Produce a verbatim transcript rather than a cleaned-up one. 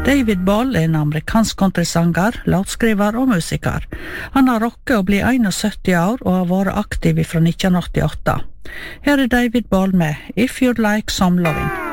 David Ball er en amerikansk countrysanger, låtskriver og musiker. Han har rokket å bli syttién år og har vært aktiv fra nitten åttiåtte. Her er David Ball med If You'd Like Some Lovin'.